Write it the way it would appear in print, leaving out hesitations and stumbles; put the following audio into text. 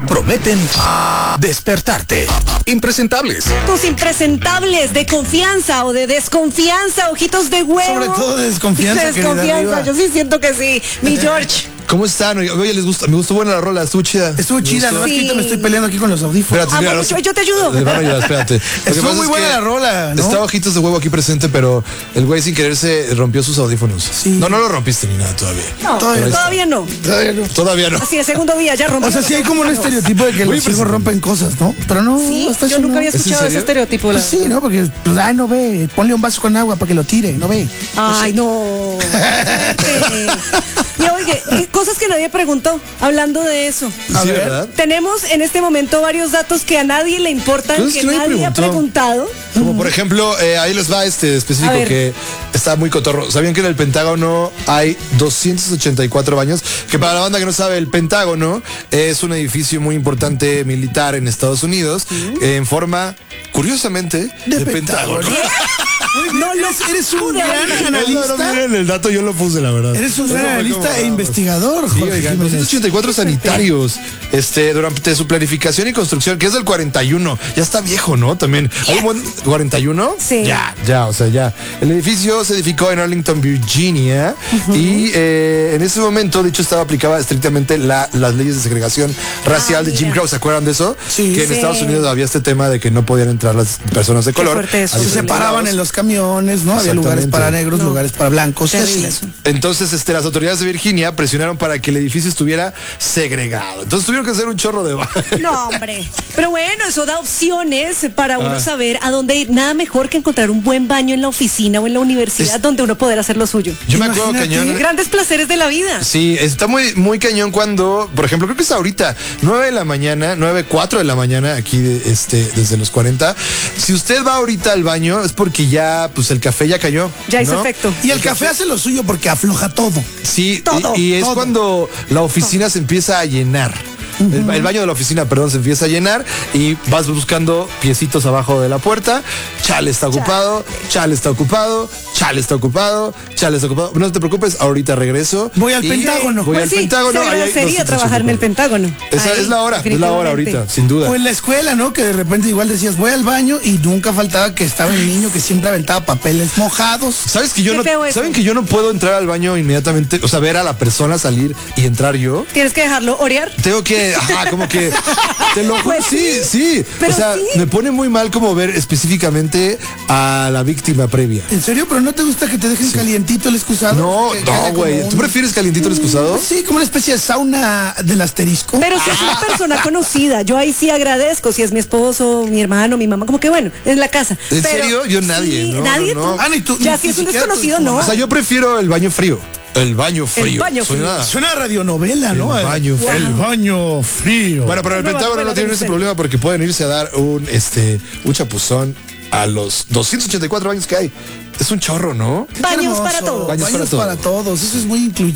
prometen despertarte. Impresentables. Tus impresentables de confianza o de desconfianza, ojitos de huevo. Sobre todo de desconfianza. Desconfianza, yo sí siento que sí. Mi George. ¿Cómo están? Oye, ¿les gusta? Me gustó buena la rola, estuvo chida. Estuvo chida, no es que ahorita me estoy peleando aquí con los audífonos. Espérate, mira, Yo te ayudo. Les van a ayudar, espérate. Estuvo muy buena la rola, ¿no? Estaba Ojitos de Huevo aquí presente, pero el güey sin querer se rompió sus audífonos. Sí. No lo rompiste ni nada todavía. No, todavía no. Todavía no. Así, el segundo día ya rompió. O sea, sí hay como un estereotipo de que los hijos rompen cosas, ¿no? Pero no, Sí, hasta yo eso nunca no. había escuchado ese estereotipo. Pues sí, ¿no? Porque, pues, no ve, ponle un vaso con agua para que lo tire, no ve. Ay, no. Y oye, cosas que nadie preguntó, hablando de eso. Sí, ¿verdad? Tenemos en este momento varios datos que a nadie le importan, Cosas que que nadie nadie ha preguntado. Como por ejemplo, ahí les va específico A ver. que está muy cotorro. ¿Sabían que en el Pentágono hay 284 baños? Que para la banda que no sabe, el Pentágono es un edificio muy importante militar en Estados Unidos, en forma, curiosamente, de Pentágono. No lo Eres un pude gran imaginar. analista. No, miren, el dato yo lo puse, la verdad. Eres un gran Eso fue analista como- e investigador, Sí, Jorge oigan, Jiménez. 284 sanitarios durante su planificación y construcción, que es del 41. Ya está viejo, ¿no? También. ¿Hay un buen 41? Sí. Ya, o sea, ya. El edificio se edificó en Arlington, Virginia, y en ese momento, de hecho, aplicaba estrictamente las leyes de segregación racial de Jim mira. Crow. ¿Se acuerdan de eso? Sí. Que en Sí. Estados Unidos había este tema de que no podían entrar las personas de color. fuerte eso. a Se diferentes separaban lados. en los camiones, ¿no? Había lugares Exactamente. para negros, lugares para blancos. y Terrible así. eso. Entonces, las autoridades de Virginia presionaron para que el edificio estuviera segregado. Entonces tuvieron que hacer un chorro de No, hombre. Pero bueno, eso da opciones para uno saber a dónde ir. Nada mejor que encontrar un buen baño en la oficina o en la universidad donde uno poder hacer lo suyo. Yo me acuerdo Imagínate. cañón. Grandes placeres de la vida. Sí, está muy, muy cañón cuando, por ejemplo, creo que es ahorita, 9 de la mañana, 4 de la mañana, aquí desde los 40. Si usted va ahorita al baño, es porque ya, pues el café ya cayó. Ya hizo ¿no? efecto. Y el café hace lo suyo porque afloja todo. Sí, Todo, y es todo. cuando la oficina se empieza a llenar. El baño de la oficina, perdón, se empieza a llenar y vas buscando piecitos abajo de la puerta. Chale está ocupado, chale está ocupado, chale está ocupado, chale está ocupado. No te preocupes, ahorita regreso. Voy al y Pentágono. Voy Pues al sí, Pentágono. se ahí hay agradecería 284. trabajar en el Pentágono. Esa Ahí, es la hora definitivamente. ahorita, sin duda. O en la escuela, ¿no? Que de repente igual decías, voy al baño y nunca faltaba que estaba el niño que siempre aventaba papeles mojados. ¿Sabes que yo Qué no, feo eso. ¿saben que yo no puedo entrar al baño inmediatamente? O sea, ver a la persona salir y entrar yo. Tienes que dejarlo orear. Tengo que, como que, te lo juro, Pues sí. pero O sea, sí. me pone muy mal como ver específicamente a la víctima previa. ¿En serio? ¿Pero no te gusta que te dejen calientito el excusado? No, Que haya como güey. un- ¿Tú prefieres calientito el excusado? Sí, como una especie de sauna del asterisco. Pero si es una persona conocida, yo ahí sí agradezco. Si es mi esposo, mi hermano, mi mamá, como que bueno, en la casa. ¿En Pero serio? Yo nadie, sí, no, nadie. no, no. tú. Ni tú, Ya ni si es un siquiera desconocido, tu no. mamá. O sea, yo prefiero el baño frío. El baño frío. baño frío. Suena- Suena a radionovela, ¿no? El baño frío. El baño frío. Bueno, pero el No, Pentágono no tiene ese serio. problema porque pueden irse a dar un chapuzón a los 284 baños que hay. Es un chorro, ¿no? Baños para todos. Baños Baños para para todos. Eso es muy incluyente.